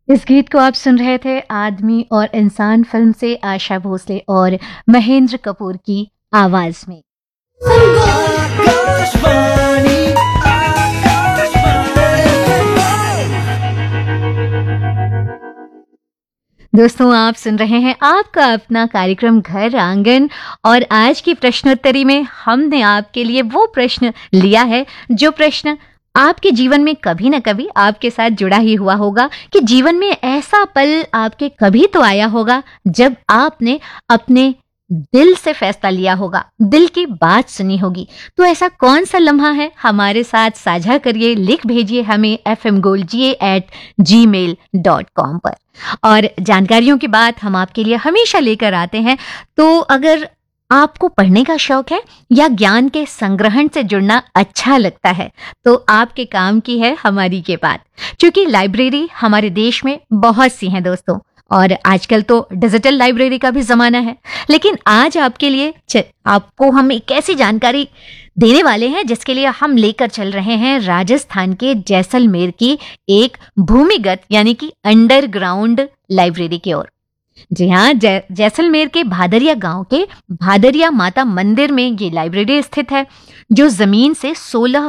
इस गीत को आप सुन रहे थे आदमी और इंसान फिल्म से आशा भोसले और महेंद्र कपूर की आवाज में। आकाशवाणी दोस्तों, आप सुन रहे हैं आपका अपना कार्यक्रम घर आंगन और आज की प्रश्नोत्तरी में हमने आपके लिए वो प्रश्न लिया है जो प्रश्न आपके जीवन में कभी ना कभी आपके साथ जुड़ा ही हुआ होगा कि जीवन में ऐसा पल आपके कभी तो आया होगा जब आपने अपने दिल से फैसला लिया होगा, दिल की बात सुनी होगी। तो ऐसा कौन सा लम्हा है, हमारे साथ साझा करिए, लिख भेजिए हमें fmgolga@gmail.com पर। और जानकारियों की बात हम आपके लिए हमेशा लेकर आते हैं। तो अगर आपको पढ़ने का शौक है या ज्ञान के संग्रहण से जुड़ना अच्छा लगता है तो आपके काम की है हमारी ये बात, क्योंकि लाइब्रेरी हमारे देश में बहुत सी हैं दोस्तों, और आजकल तो डिजिटल लाइब्रेरी का भी जमाना है। लेकिन आज आपके लिए आपको हम एक ऐसी जानकारी देने वाले हैं जिसके लिए हम लेकर चल रहे हैं राजस्थान के जैसलमेर की एक भूमिगत यानी कि अंडरग्राउंड लाइब्रेरी की ओर। जी हाँ, जैसलमेर के भादरिया गांव के भादरिया माता मंदिर में ये लाइब्रेरी स्थित है, जो जमीन से 16